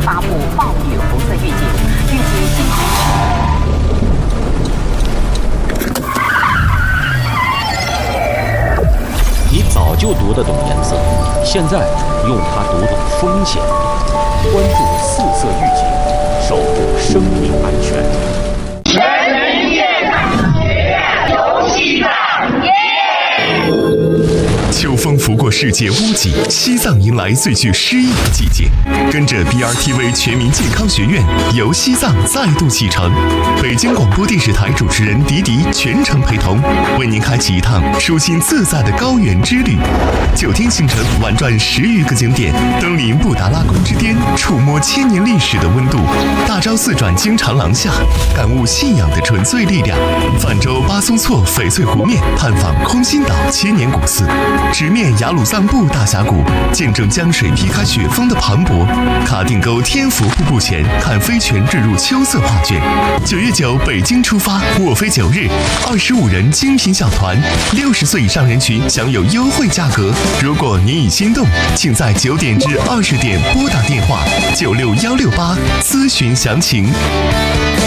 发布暴雨红色预警，预计今你早就读得懂颜色，现在用它读懂风险。关注4色预警，守护生命安全。 全民夜看学院游戏吧！ 秋风拂过世界屋脊，西藏迎来最具诗意的季节。跟着 BRTV 全民健康学院游西藏再度启程，北京广播电视台主持人迪迪全程陪同，为您开启一趟舒心自在的高原之旅。9天行程，玩转10余个景点，登临布达拉宫之巅，触摸千年历史的温度；大昭寺转经长廊下，感悟信仰的纯粹力量；泛舟巴松措翡翠湖面，探访空心岛千年古寺；直面雅鲁藏布大峡谷，见证江水劈开雪峰的磅礴；卡定沟天福瀑布前，看飞泉坠入秋色画卷。9月9，北京出发，卧飞9日，25人精品小团，60岁以上人群享有优惠价格。如果您已心动，请在9点至20点拨打电话96-168咨询详情。